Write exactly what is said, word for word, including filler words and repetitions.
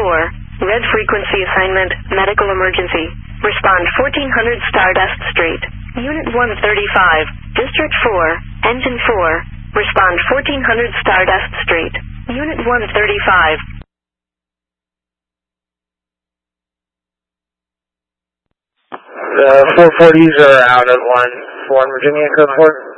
four, red frequency assignment, medical emergency. Respond fourteen hundred Stardust Street. Unit one thirty-five, District four, Engine four. Respond fourteen hundred Stardust Street. Unit one thirty-five. The four forties are out at one, one Virginia, code four.